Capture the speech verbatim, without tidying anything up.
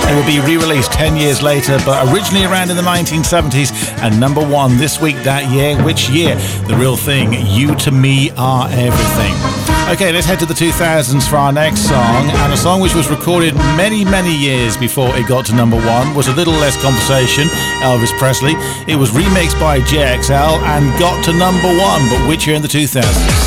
It will be re-released ten years later, but originally around in the nineteen seventies and number one this week that year. Which year? The Real Thing, You to Me Are Everything. Okay, let's head to the two thousands for our next song, and a song which was recorded many, many years before it got to number one was A Little Less Conversation, Elvis Presley. It was remixed by J X L and got to number one, but which year in the two thousands?